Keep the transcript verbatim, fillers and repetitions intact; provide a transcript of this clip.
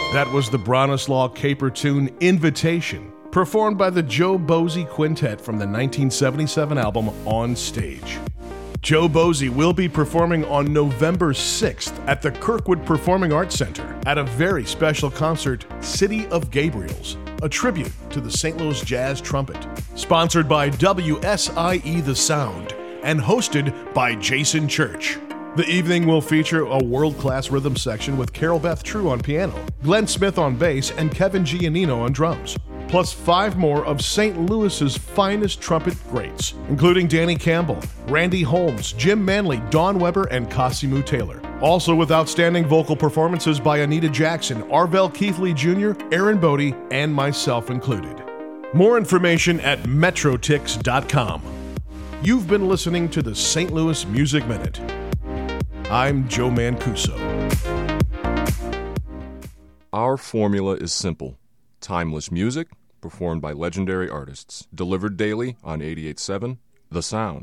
That was the Bronislaw caper tune Invitation, performed by the Joe Bosey Quintet from the nineteen seventy-seven album On Stage. Joe Bosey will be performing on November sixth at the Kirkwood Performing Arts Center at a very special concert, City of Gabriels, a tribute to the Saint Louis Jazz Trumpet, sponsored by W S I E The Sound and hosted by Jason Church. The evening will feature a world-class rhythm section with Carol Beth True on piano, Glenn Smith on bass, and Kevin Giannino on drums, plus five more of Saint Louis's finest trumpet greats, including Danny Campbell, Randy Holmes, Jim Manley, Don Weber, and Casimu Taylor. Also with outstanding vocal performances by Anita Jackson, Arvell Keithley Junior, Aaron Bodie, and myself included. More information at metrotix dot com. You've been listening to the Saint Louis Music Minute. I'm Joe Mancuso. Our formula is simple. Timeless music, performed by legendary artists. Delivered daily on eighty-eight point seven The Sound.